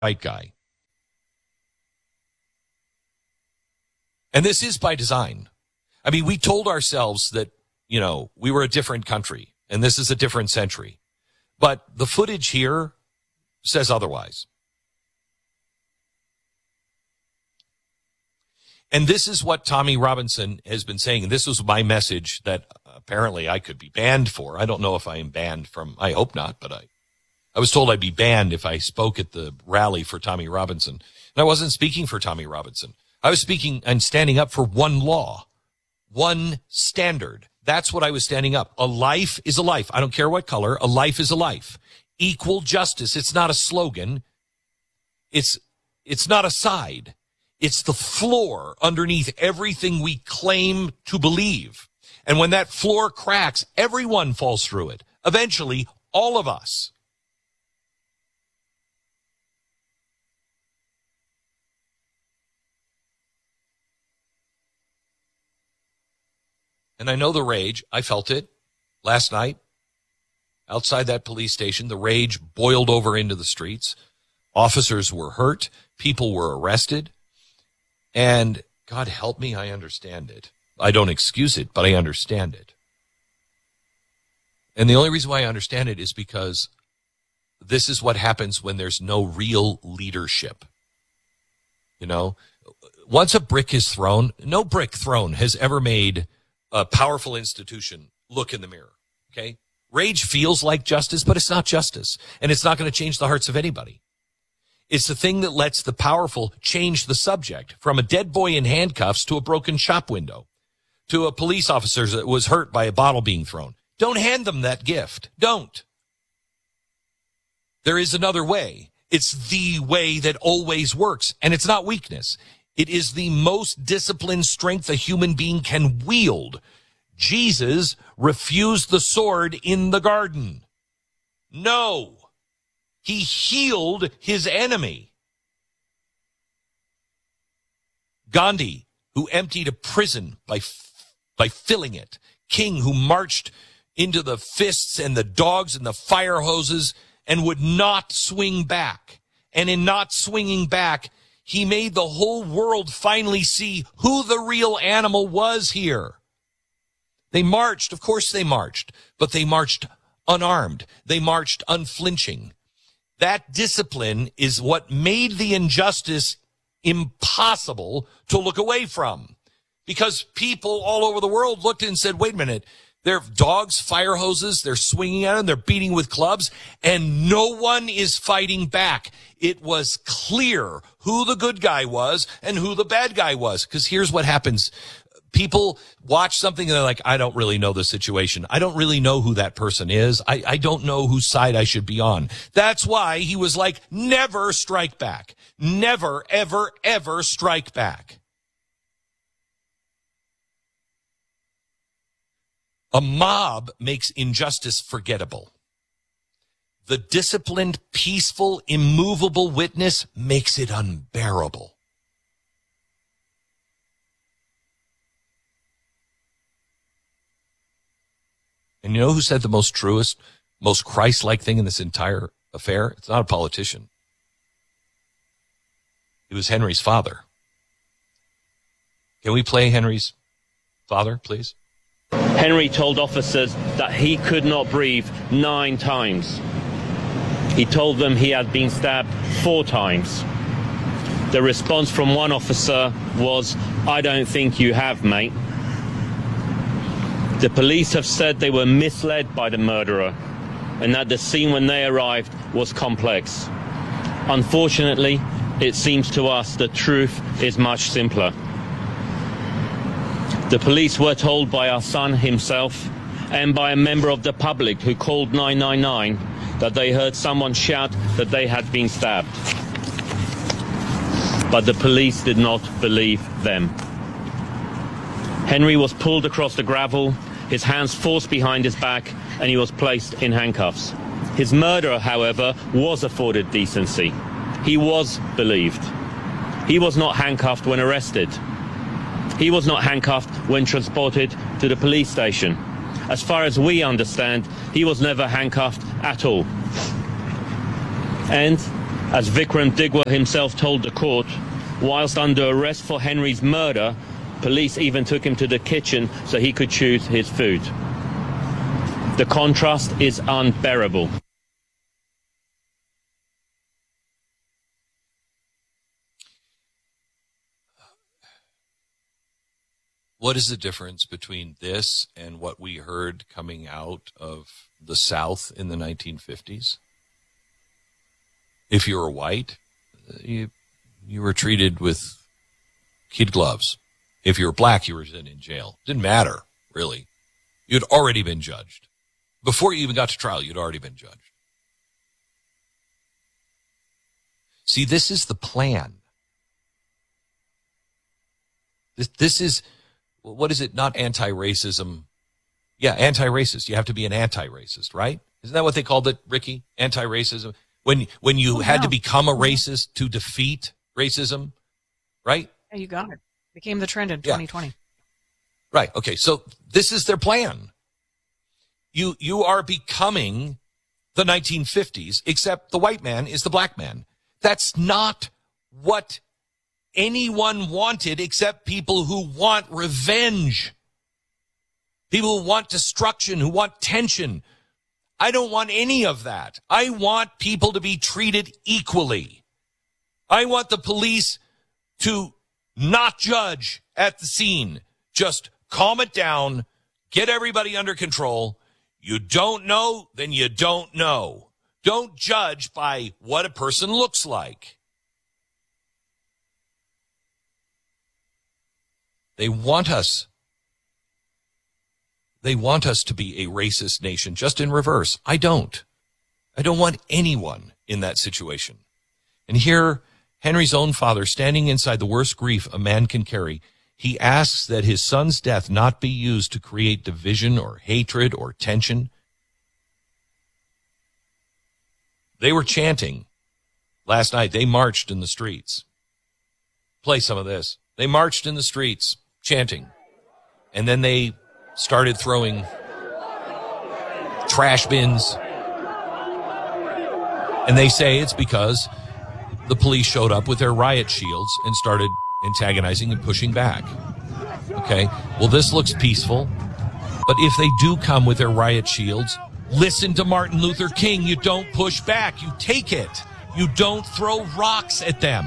right guy. And this is by design. I mean, we told ourselves that, we were a different country and this is a different century. But the footage here says otherwise. And this is what Tommy Robinson has been saying. And this was my message that apparently I could be banned for. I don't know if I am banned from, I hope not, but I was told I'd be banned if I spoke at the rally for Tommy Robinson. And I wasn't speaking for Tommy Robinson. I was speaking and standing up for one law, one standard. That's what I was standing up. A life is a life. I don't care what color. A life is a life. Equal justice. It's not a slogan. It's not a side. It's the floor underneath everything we claim to believe. And when that floor cracks, everyone falls through it. Eventually, all of us. And I know the rage. I felt it last night outside that police station. The rage boiled over into the streets. Officers were hurt. People were arrested. And God help me, I understand it. I don't excuse it, but I understand it. And the only reason why I understand it is because this is what happens when there's no real leadership. Once a brick is thrown, no brick thrown has ever made a powerful institution look in the mirror, okay? Rage feels like justice, but it's not justice. And it's not going to change the hearts of anybody. It's the thing that lets the powerful change the subject from a dead boy in handcuffs to a broken shop window, to a police officer that was hurt by a bottle being thrown. Don't hand them that gift. Don't. There is another way. It's the way that always works, and it's not weakness. It is the most disciplined strength a human being can wield. Jesus refused the sword in the garden. No. He healed his enemy. Gandhi, who emptied a prison by filling it. King, who marched into the fists and the dogs and the fire hoses and would not swing back. And in not swinging back, he made the whole world finally see who the real animal was here. They marched, of course they marched, but they marched unarmed. They marched unflinching. That discipline is what made the injustice impossible to look away from. Because people all over the world looked and said, wait a minute, they're dogs, fire hoses, they're swinging at them, they're beating with clubs, and no one is fighting back. It was clear who the good guy was and who the bad guy was. Because here's what happens. People watch something and they're like, I don't really know the situation. I don't really know who that person is. I don't know whose side I should be on. That's why he was like, never strike back. Never, ever, ever strike back. A mob makes injustice forgettable. The disciplined, peaceful, immovable witness makes it unbearable. And you know who said the most truest, most Christ-like thing in this entire affair? It's not a politician. It was Henry's father. Can we play Henry's father, please? Henry told officers that he could not breathe 9 times. He told them he had been stabbed 4 times. The response from one officer was, I don't think you have, mate. The police have said they were misled by the murderer and that the scene when they arrived was complex. Unfortunately, it seems to us the truth is much simpler. The police were told by our son himself and by a member of the public who called 999 that they heard someone shout that they had been stabbed. But the police did not believe them. Henry was pulled across the gravel, his hands forced behind his back, and he was placed in handcuffs. His murderer, however, was afforded decency. He was believed. He was not handcuffed when arrested. He was not handcuffed when transported to the police station. As far as we understand, he was never handcuffed at all. And As Vikram Digwa himself told the court, whilst under arrest for Henry's murder, police even took him to the kitchen so he could choose his food. The contrast is unbearable. What is the difference between this and what we heard coming out of the South in the 1950s? If you were white, you were treated with kid gloves. If you were black, you were sent in jail. Didn't matter, really. You'd already been judged. Before you even got to trial, you'd already been judged. See, this is the plan. This is, what is it? Not anti-racism. Yeah, anti-racist. You have to be an anti-racist, right? Isn't that what they called it, Ricky? Anti-racism. When you had to become a racist to defeat racism, right? Yeah, you got it. Became the trend in 2020. Right. Okay. So this is their plan. You are becoming the 1950s, except the white man is the black man. That's not what anyone wanted except people who want revenge. People who want destruction, who want tension. I don't want any of that. I want people to be treated equally. I want the police to not judge at the scene. Just calm it down, get everybody under control. You don't know, then you don't know. Don't judge by what a person looks like. They want us to be a racist nation, just in reverse. I don't want anyone in that situation. And here, Henry's own father, standing inside the worst grief a man can carry, he asks that his son's death not be used to create division or hatred or tension. They were chanting last night. They marched in the streets. Play some of this. They marched in the streets chanting. And then they started throwing trash bins. And they say it's because the police showed up with their riot shields and started antagonizing and pushing back. Okay, well, this looks peaceful. But if they do come with their riot shields, listen to Martin Luther King. You don't push back. You take it. You don't throw rocks at them.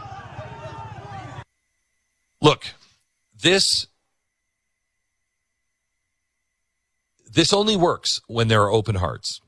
Look, this only works when there are open hearts.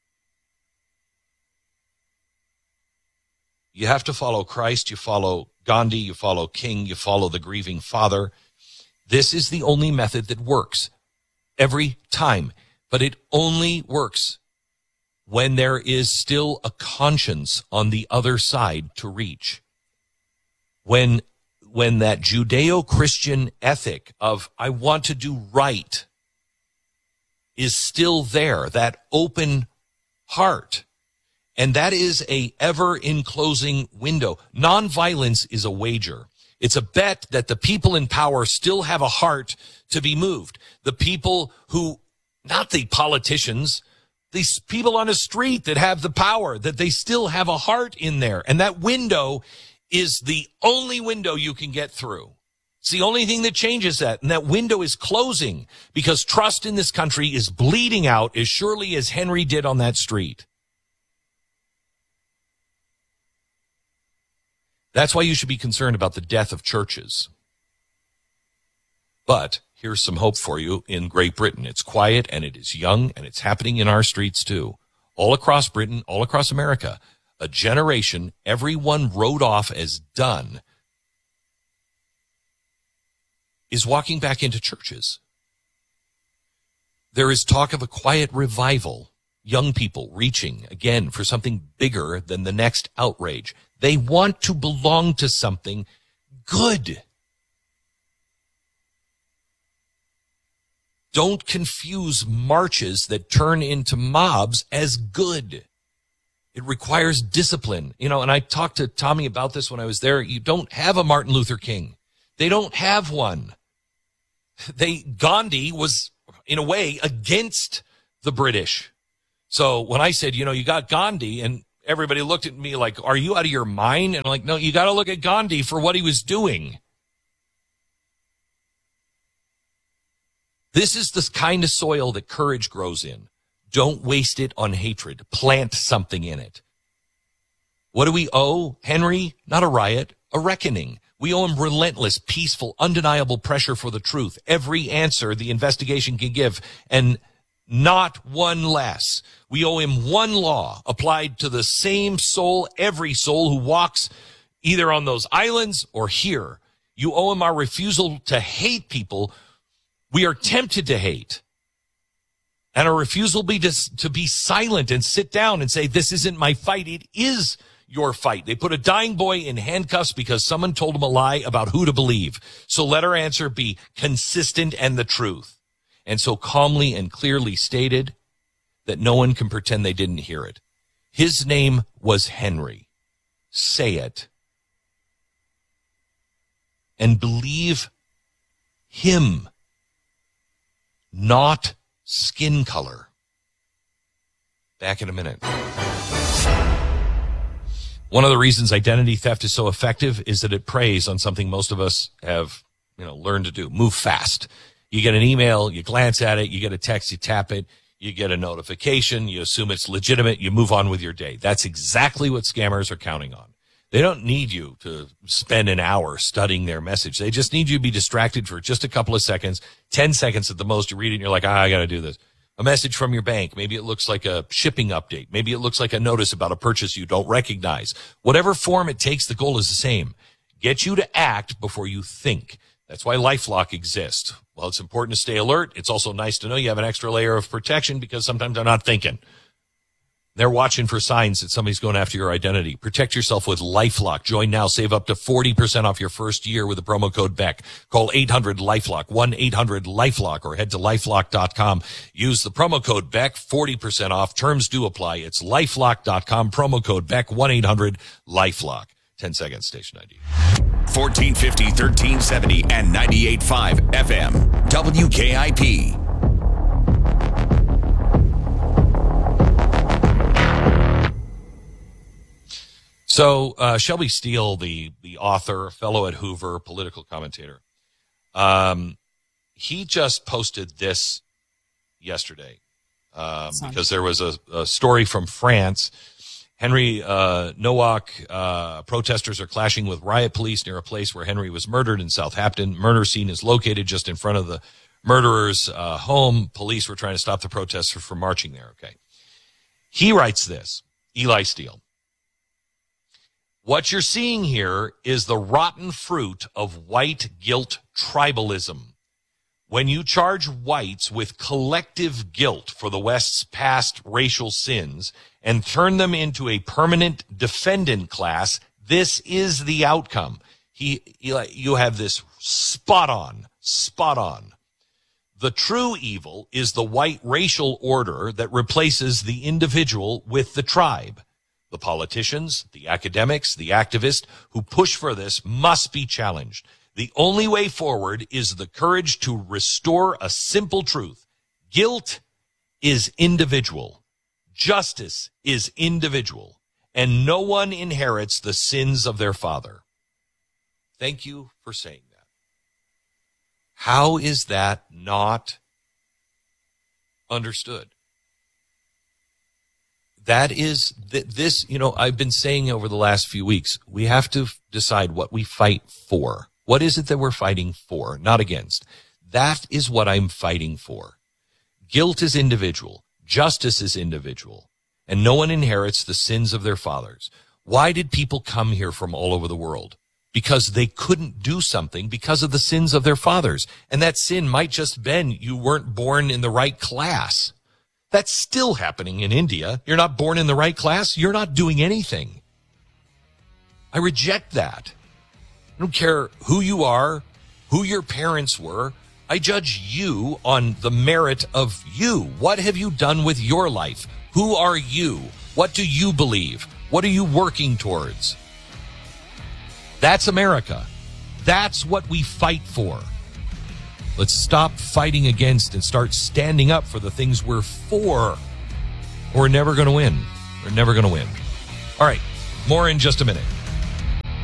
You have to follow Christ. You follow Gandhi. You follow King. You follow the grieving father. This is the only method that works every time. But it only works when there is still a conscience on the other side to reach. When that Judeo-Christian ethic of I want to do right is still there, that open heart. And that is a ever-enclosing window. Nonviolence is a wager. It's a bet that the people in power still have a heart to be moved. The people who, not the politicians, these people on the street that have the power, that they still have a heart in there. And that window is the only window you can get through. It's the only thing that changes that. And that window is closing because trust in this country is bleeding out as surely as Henry did on that street. That's why you should be concerned about the death of churches. But here's some hope for you in Great Britain. It's quiet and it is young and it's happening in our streets too. All across Britain, all across America. A generation everyone wrote off as done is walking back into churches. There is talk of a quiet revival. Young people reaching again for something bigger than the next outrage. They want to belong to something good. Don't confuse marches that turn into mobs as good. It requires discipline. You know, and I talked to Tommy about this when I was there. You don't have a Martin Luther King. They don't have one. Gandhi was, in a way, against the British. So when I said, you know, you got Gandhi and everybody looked at me like, are you out of your mind? And I'm like, no, you got to look at Gandhi for what he was doing. This is the kind of soil that courage grows in. Don't waste it on hatred. Plant something in it. What do we owe Henry? Not a riot, a reckoning. We owe him relentless, peaceful, undeniable pressure for the truth. Every answer the investigation can give, and not one less. We owe him one law applied to the same soul, every soul who walks either on those islands or here. You owe him our refusal to hate people we are tempted to hate, and a refusal to be silent and sit down and say, this isn't my fight. It is your fight. They put a dying boy in handcuffs because someone told him a lie about who to believe. So let our answer be consistent and the truth. And so calmly and clearly stated that no one can pretend they didn't hear it. His name was Henry. Say it. And believe him. Not skin color. Back in a minute. One of the reasons identity theft is so effective is that it preys on something most of us have, learned to do. Move fast. You get an email, you glance at it, you get a text, you tap it, you get a notification, you assume it's legitimate, you move on with your day. That's exactly what scammers are counting on. They don't need you to spend an hour studying their message. They just need you to be distracted for just a couple of seconds, 10 seconds at the most. You read it and you're like, I got to do this. A message from your bank. Maybe it looks like a shipping update. Maybe it looks like a notice about a purchase you don't recognize. Whatever form it takes, the goal is the same. Get you to act before you think. That's why LifeLock exists. Well, it's important to stay alert. It's also nice to know you have an extra layer of protection because sometimes they're not thinking. They're watching for signs that somebody's going after your identity. Protect yourself with LifeLock. Join now. Save up to 40% off your first year with the promo code BECK. Call 800-LifeLock, 1-800-LifeLock, or head to LifeLock.com. Use the promo code BECK, 40% off. Terms do apply. It's LifeLock.com, promo code BECK, 1-800-LifeLock. 10 seconds, station ID. 1450, 1370, and 98.5 FM. WKIP. So Shelby Steele, the author, fellow at Hoover, political commentator, he just posted this yesterday because there was a story from France. Henry Nowak, protesters are clashing with riot police near a place where Henry was murdered in Southampton. Murder scene is located just in front of the murderer's home. Police were trying to stop the protesters from marching there. Okay. He writes this, Eli Steele. What you're seeing here is the rotten fruit of white guilt tribalism. When you charge whites with collective guilt for the West's past racial sins and turn them into a permanent defendant class, this is the outcome. You have this spot on. The true evil is the white racial order that replaces the individual with the tribe. The politicians, the academics, the activists who push for this must be challenged. The only way forward is the courage to restore a simple truth. Guilt is individual. Justice is individual. And no one inherits the sins of their father. Thank you for saying that. How is that not understood? That is this, I've been saying over the last few weeks, we have to decide what we fight for. What is it that we're fighting for, not against? That is what I'm fighting for. Guilt is individual. Justice is individual. And no one inherits the sins of their fathers. Why did people come here from all over the world? Because they couldn't do something because of the sins of their fathers. And that sin might just been you weren't born in the right class. That's still happening in India. You're not born in the right class. You're not doing anything. I reject that. I don't care who you are, who your parents were. I judge you on the merit of you. What have you done with your life? Who are you? What do you believe? What are you working towards? That's America. That's what we fight for. Let's stop fighting against and start standing up for the things we're for. We're never going to win. We're never going to win. All right, more in just a minute.